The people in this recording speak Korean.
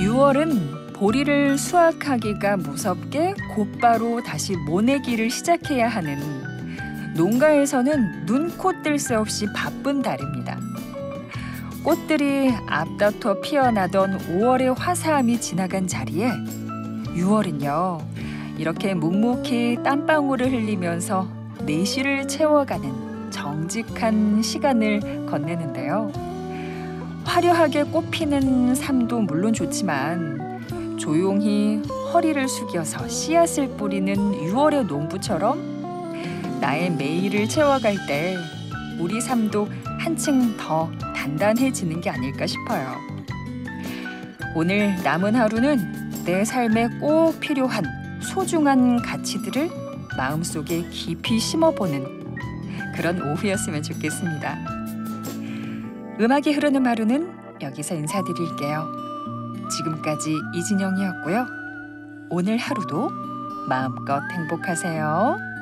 6월은 보리를 수확하기가 무섭게 곧바로 다시 모내기를 시작해야 하는 농가에서는 눈코 뜰 새 없이 바쁜 달입니다. 꽃들이 앞다퉈 피어나던 5월의 화사함이 지나간 자리에 6월은요, 이렇게 묵묵히 땀방울을 흘리면서 내실을 채워가는 정직한 시간을 건네는데요. 화려하게 꽃피는 삶도 물론 좋지만 조용히 허리를 숙여서 씨앗을 뿌리는 6월의 농부처럼 나의 매일을 채워갈 때 우리 삶도 한층 더 단단해지는 게 아닐까 싶어요. 오늘 남은 하루는 내 삶에 꼭 필요한 소중한 가치들을 마음속에 깊이 심어보는 그런 오후였으면 좋겠습니다. 음악이 흐르는 하루는 여기서 인사드릴게요. 지금까지 이진영이었고요. 오늘 하루도 마음껏 행복하세요.